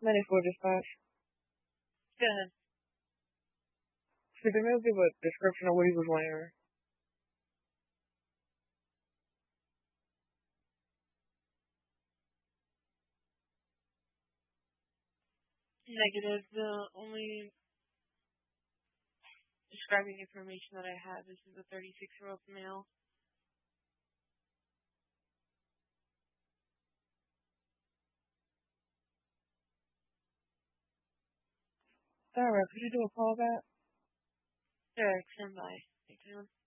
94 dispatch. Go ahead. Could the male give a description of what he was wearing? Negative. The only describing information that I have is a 36-year-old male. Alright, could you do a call back? Sure, stand by. Thank you.